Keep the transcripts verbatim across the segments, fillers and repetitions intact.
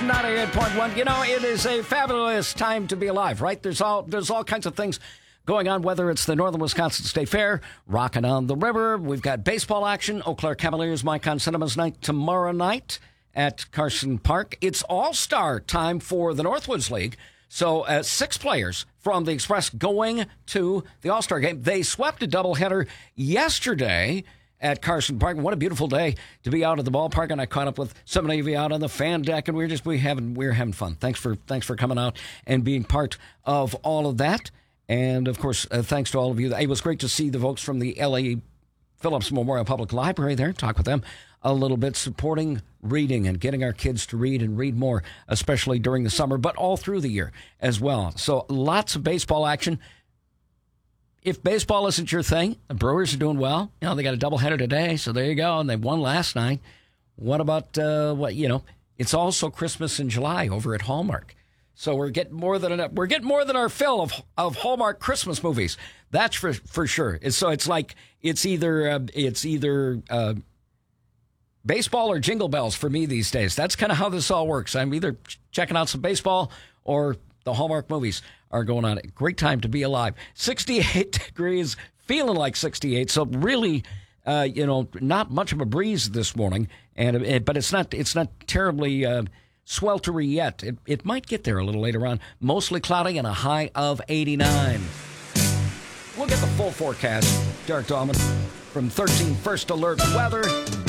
ninety-eight point one. You know, it is a fabulous time to be alive, right? There's all there's all kinds of things going on, whether it's the Northern Wisconsin State Fair, Rockin' on the River. We've got baseball action. Eau Claire Cavaliers, Micon Cinemas night tomorrow night at Carson Park. It's all-star time for the Northwoods League. So uh, six players from the Express going to the All-Star game. They swept a doubleheader yesterday at Carson Park. What a beautiful day to be out at the ballpark, and I caught up with some of you out on the fan deck, and we we're just we having we we're having fun. Thanks for thanks for coming out and being part of all of that, and of course, uh, thanks to all of you. It was great to see the folks from the L A Phillips Memorial Public Library there. Talk with them a little bit, supporting reading and getting our kids to read and read more, especially during the summer, but all through the year as well. So lots of baseball action. If baseball isn't your thing, the Brewers are doing well. You know, they got a doubleheader today, so there you go, and they won last night. What about, uh, what you know, it's also Christmas in July over at Hallmark. So we're getting more than enough, we're getting more than our fill of of Hallmark Christmas movies. That's for for sure. It's, so it's like it's either uh, it's either uh, baseball or Jingle Bells for me these days. That's kind of how this all works. I'm either ch- checking out some baseball or the Hallmark movies are going on. Great time to be alive. sixty-eight degrees, feeling like sixty-eight. So really, uh, you know, not much of a breeze this morning, and it, but it's not it's not terribly uh, sweltery yet. It, it might get there a little later on. Mostly cloudy and a high of eighty-nine. We'll get the full forecast. Derek Dahlman from thirteen First Alert Weather.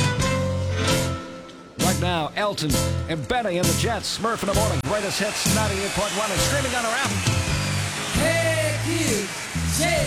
Right now, Elton and Benny and the Jets. Smurf in the morning. Greatest hits ninety-eight point one and streaming on our app. Hey, kids, say